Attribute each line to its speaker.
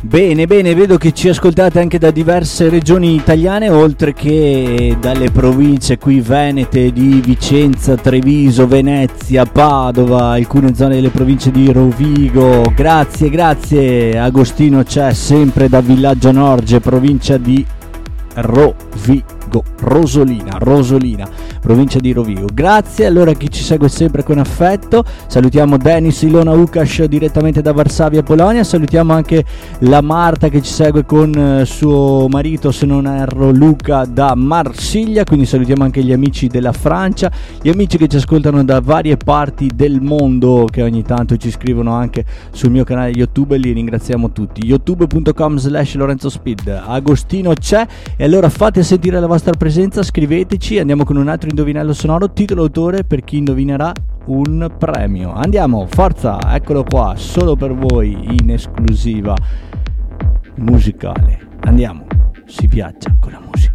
Speaker 1: Bene, bene, vedo che ci ascoltate anche da diverse regioni italiane, oltre che dalle province qui venete di Vicenza, Treviso, Venezia, Padova, alcune zone delle province di Rovigo. Grazie, grazie. Agostino c'è sempre da Villaggio Norge, provincia di Rosolina, provincia di Rovigo. Grazie allora a chi ci segue sempre con affetto. Salutiamo Denis Ilona Ukash direttamente da Varsavia, Polonia. Salutiamo anche la Marta che ci segue con suo marito, se non erro, Luca, da Marsiglia. Quindi salutiamo anche gli amici della Francia, gli amici che ci ascoltano da varie parti del mondo, che ogni tanto ci scrivono anche sul mio canale YouTube, e li ringraziamo tutti. youtube.com/Lorenzo Speed. Agostino c'è, e allora fate sentire la vostra presenza, scriveteci. Andiamo con un altro indovinello sonoro, titolo autore per chi indovinerà un premio. Andiamo, forza, eccolo qua, solo per voi, in esclusiva musicale. Andiamo, si viaggia con la musica.